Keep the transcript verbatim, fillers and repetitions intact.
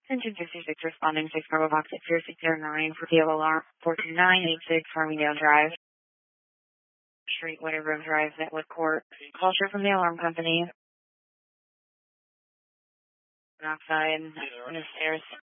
Engine fifty-six responding six Bravo Box at zero six zero nine for P L alarm four two nine eight six Farmingdale Drive, Street, Winter Grove Drive, Network Court. Call share from the alarm company. Monoxide in the stairs.